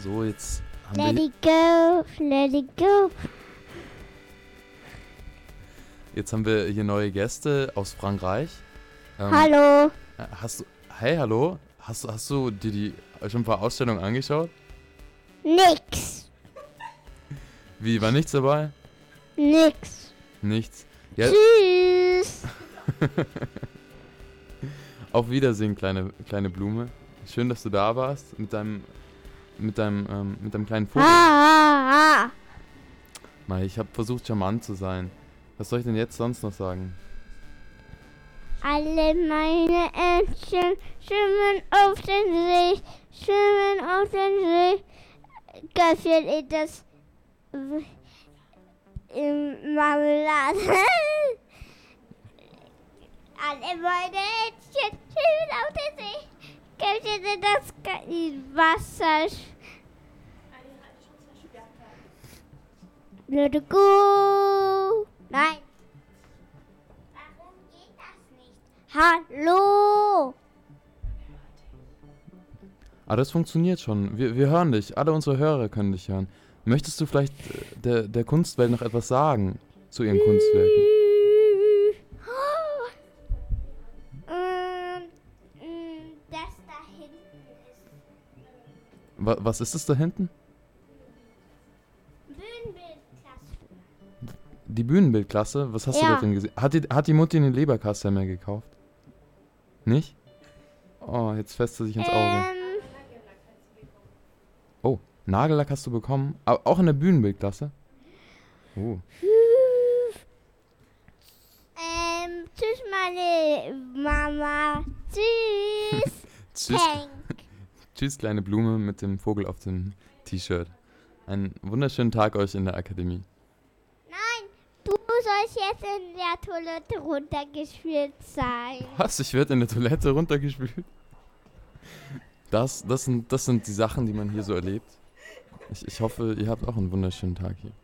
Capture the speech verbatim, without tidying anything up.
So, jetzt haben Let wir, it go, let it go. jetzt haben wir hier neue Gäste aus Frankreich. Ähm, Hallo. äh, Hast du, hey, hallo? Hast, hast du dir die schon ein paar Ausstellungen angeschaut? Nix. Wie, war nichts dabei? Nix. Nichts. Ja, Tschüss. auf Wiedersehen, kleine, kleine Blume. Schön, dass du da warst mit deinem, mit deinem, ähm, mit deinem kleinen Vogel. Ah, ah, Mai, ich habe versucht, charmant zu sein. Was soll ich denn jetzt sonst noch sagen? Alle meine Entchen schwimmen auf den See, schwimmen auf den See. Köpfchen in das w- im Marmelade. Alle meine Entchen schwimmen auf den See, Köpfchen in das Ka- in Wasser. Let it go. Nein. Warum geht das nicht? Hallo. Ah, das funktioniert schon. Wir, wir hören dich. Alle unsere Hörer können dich hören. Möchtest du vielleicht äh, der, der Kunstwelt noch etwas sagen zu ihren Kunstwerken? Ähm, ähm, das da hinten ist Wa- was ist es da hinten? Bühnenbildklasse. Die Bühnenbildklasse? Was hast du Ja. da drin gesehen? Hat die, hat die Mutti eine Leberkasse mehr gekauft? Nicht? Oh, jetzt fässt sie sich ins Auge. Ähm, Oh, Nagellack hast du bekommen? Aber auch in der Bühnenbildklasse? Oh. ähm, tschüss meine Mama. Tschüss. Tschüss. Tank. Tschüss, kleine Blume mit dem Vogel auf dem T-Shirt. Einen wunderschönen Tag euch in der Akademie. Nein, du sollst jetzt in der Toilette runtergespielt sein. Was? Ich werde in der Toilette runtergespült? Das, das, sind, das sind die Sachen, die man hier so erlebt. Ich, ich hoffe, ihr habt auch einen wunderschönen Tag hier.